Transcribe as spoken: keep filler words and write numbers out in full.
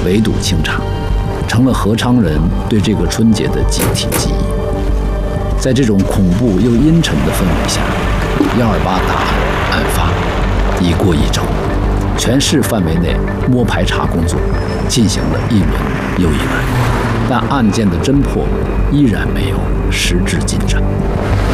围堵清查，成了合昌人对这个春节的集体记忆。在这种恐怖又阴沉的氛围下，幺二八大案案发已过一周，全市范围内摸排查工作进行了一轮又一轮，但案件的侦破依然没有实质进展。